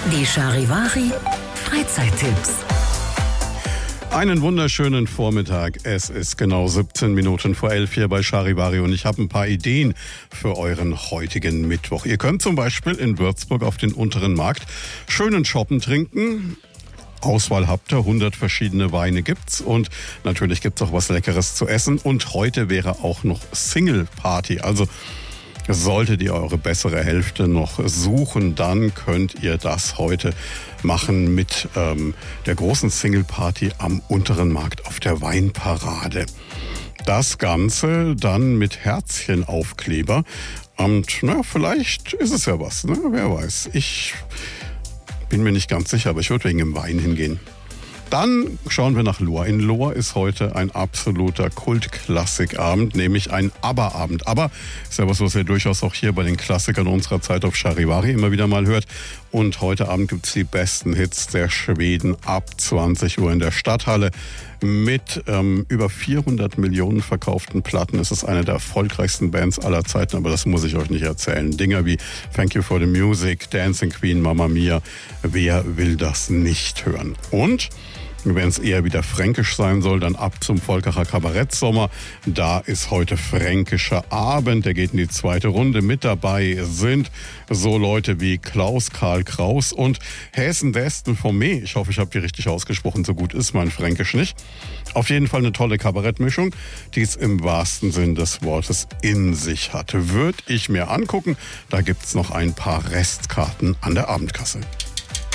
Die Charivari Freizeittipps. Einen wunderschönen Vormittag. Es ist genau 17 Minuten vor 11 hier bei Charivari und ich habe ein paar Ideen für euren heutigen Mittwoch. Ihr könnt zum Beispiel in Würzburg auf den Unteren Markt schönen Shoppen trinken. Auswahl habt ihr, 100 verschiedene Weine gibt's und natürlich gibt's auch was Leckeres zu essen. Und heute wäre auch noch Single Party, also solltet ihr eure bessere Hälfte noch suchen, dann könnt ihr das heute machen mit der großen Single Party am Unteren Markt auf der Weinparade. Das Ganze dann mit Herzchenaufkleber und vielleicht ist es ja was, ne? Wer weiß. Ich bin mir nicht ganz sicher, aber ich würde wegen dem Wein hingehen. Dann schauen wir nach Lohr. In Lohr ist heute ein absoluter Kultklassikabend, nämlich ein ABBA-Abend. ABBA ist ja was ihr durchaus auch hier bei den Klassikern unserer Zeit auf Charivari immer wieder mal hört. Und heute Abend gibt es die besten Hits der Schweden ab 20 Uhr in der Stadthalle. Mit über 400 Millionen verkauften Platten ist es eine der erfolgreichsten Bands aller Zeiten, aber das muss ich euch nicht erzählen. Dinger wie Thank You for the Music, Dancing Queen, Mamma Mia, wer will das nicht hören? Und wenn es eher wieder fränkisch sein soll, dann ab zum Volkacher Kabarettsommer. Da ist heute fränkischer Abend, der geht in die zweite Runde. Mit dabei sind so Leute wie Klaus Karl Kraus und Häsen Desten vom Mee. Ich hoffe, ich habe die richtig ausgesprochen, so gut ist mein Fränkisch nicht. Auf jeden Fall eine tolle Kabarettmischung, die es im wahrsten Sinn des Wortes in sich hatte. Würde ich mir angucken, da gibt's noch ein paar Restkarten an der Abendkasse.